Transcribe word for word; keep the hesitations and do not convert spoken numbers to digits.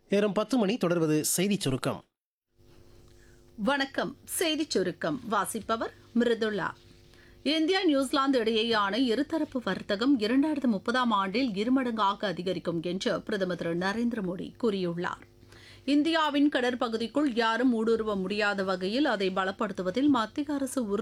நேரம் பத்து மணி. தொடர்வது செய்திச் சுருக்கம். வணக்கம். செய்திச் சுருக்கம் வாசிப்பவர் மிருதுளா. இந்தியா நியூசிலாந்து இடையேயான இருதரப்பு வர்த்தகம் இரண்டாயிரத்து முப்பதாம் ஆண்டில் இருமடங்காக அதிகரிக்கும் என்று பிரதமர் திரு நரேந்திர மோடி கூறியுள்ளார். இந்தியாவின் கடற்பகுதிக்குள் யாரும் ஊடுருவ முடியாத வகையில் அதை பலப்படுத்துவதில் மத்திய அரசு உறுதி